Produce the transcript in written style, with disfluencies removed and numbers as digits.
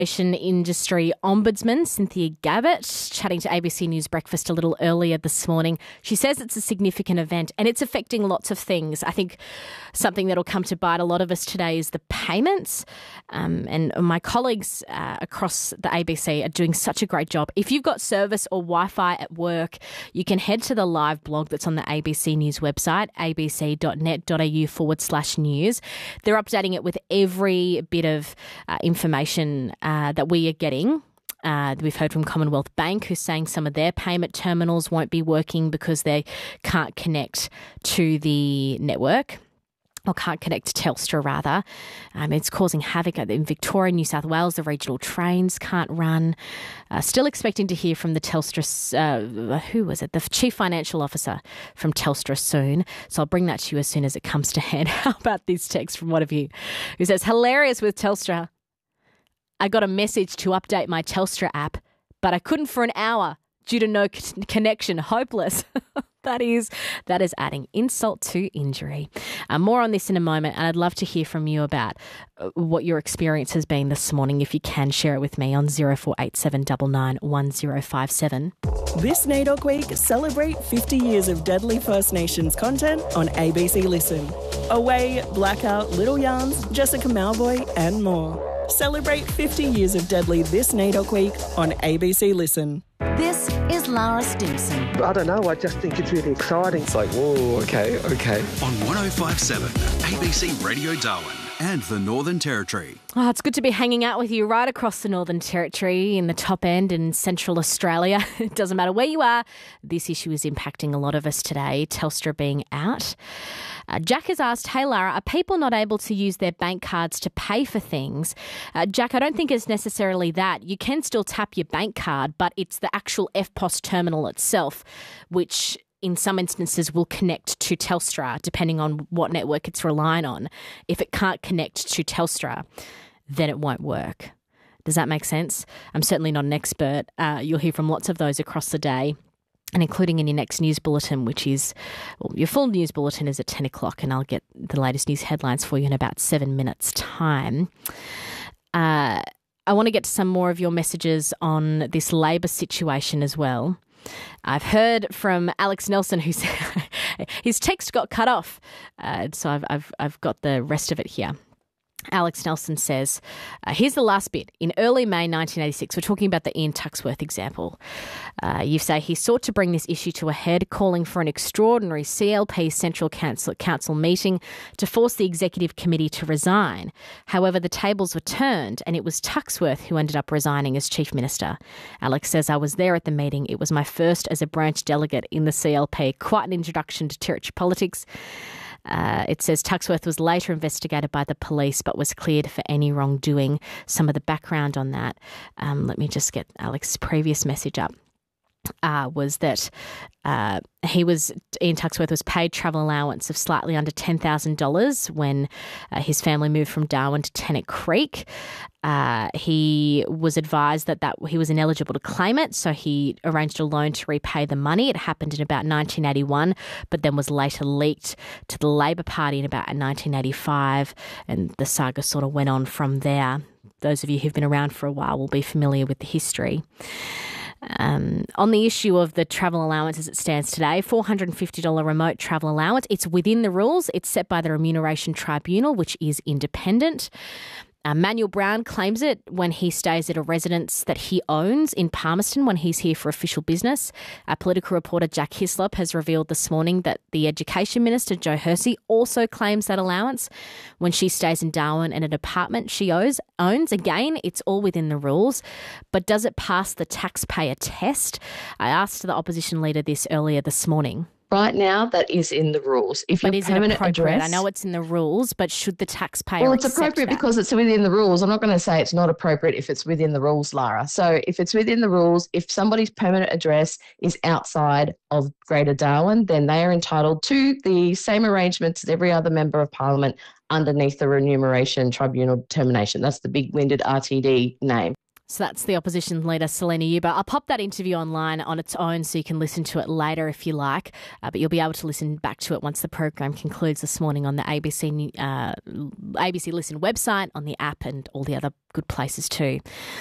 Industry Ombudsman Cynthia Gabbett, chatting to ABC News Breakfast a little earlier this morning. She says it's a significant event and it's affecting lots of things. I think something that'll come to bite a lot of us today is the payments. And my colleagues across the ABC are doing such a great job. If you've got service or Wi-Fi at work, you can head to the live blog that's on the ABC News website, abc.net.au/news. They're updating it with every bit of information that we are getting. We've heard from Commonwealth Bank, who's saying some of their payment terminals won't be working because they can't connect to the network. Or can't connect to Telstra, rather. It's causing havoc in Victoria, New South Wales. The regional trains can't run. Still expecting to hear from the Telstra, the Chief Financial Officer from Telstra soon. So I'll bring that to you as soon as it comes to hand. How about this text from one of you who says, hilarious with Telstra. I got a message to update my Telstra app, but I couldn't for an hour due to no connection. Hopeless. That is adding insult to injury. More on this in a moment, and I'd love to hear from you about what your experience has been this morning. If you can, share it with me on 0487 99 1057. This NAIDOC Week, celebrate 50 years of Deadly First Nations content on ABC Listen. Away, Blackout, Little Yarns, Jessica Malvoy and more. Celebrate 50 years of Deadly this NAIDOC Week on ABC Listen. This is Lara Stimson. I don't know, I just think it's really exciting. It's like, whoa, okay. On 105.7 ABC Radio Darwin and the Northern Territory. Oh, it's good to be hanging out with you right across the Northern Territory in the top end in Central Australia. It doesn't matter where you are. This issue is impacting a lot of us today, Telstra being out. Jack has asked, hey, Lara, are people not able to use their bank cards to pay for things? Jack, I don't think it's necessarily that. You can still tap your bank card, but it's the actual EFTPOS terminal itself, which in some instances will connect to Telstra, depending on what network it's relying on. If it can't connect to Telstra, then it won't work. Does that make sense? I'm certainly not an expert. You'll hear from lots of those across the day, and including in your next news bulletin, which is, well, your full news bulletin is at 10 o'clock, and I'll get the latest news headlines for you in about 7 minutes' time. I want to get to some more of your messages on this Labor situation as well. I've heard from Alex Nelson, who said his text got cut off, so I've got the rest of it here. Alex Nelson says, here's the last bit. In early May 1986, we're talking about the Ian Tuxworth example. You say he sought to bring this issue to a head, calling for an extraordinary CLP Central Council meeting to force the Executive Committee to resign. However, the tables were turned and it was Tuxworth who ended up resigning as Chief Minister. Alex says, I was there at the meeting. It was my first as a branch delegate in the CLP. Quite an introduction to territory politics. It says Tuxworth was later investigated by the police but was cleared for any wrongdoing. Some of the background on that, let me just get Alex's previous message up, was that Ian Tuxworth was paid travel allowance of slightly under $10,000 when his family moved from Darwin to Tennant Creek. He was advised that he was ineligible to claim it, so he arranged a loan to repay the money. It happened in about 1981, but then was later leaked to the Labor Party in about 1985, and the saga sort of went on from there. Those of you who've been around for a while will be familiar with the history. On the issue of the travel allowance as it stands today, $450 remote travel allowance, it's within the rules. It's set by the Remuneration Tribunal, which is independent. Manuel Brown claims it when he stays at a residence that he owns in Palmerston when he's here for official business. Political reporter Jack Hislop has revealed this morning that the Education Minister, Jo Hersey, also claims that allowance when she stays in Darwin in an apartment she owns. Again, it's all within the rules, but does it pass the taxpayer test? I asked the opposition leader this earlier this morning. Right now, that is in the rules. If but your is it permanent appropriate? address, I know it's in the rules, but should the taxpayer well, it's accept appropriate that? because it's within the rules. I'm not going to say it's not appropriate if it's within the rules, Lara. So if it's within the rules, if somebody's permanent address is outside of Greater Darwin, then they are entitled to the same arrangements as every other member of Parliament underneath the Remuneration Tribunal determination. That's the big-winded RTD name. So that's the opposition leader, Selena Yuba. I'll pop that interview online on its own so you can listen to it later if you like, but you'll be able to listen back to it once the program concludes this morning on the ABC Listen website, on the app and all the other good places too.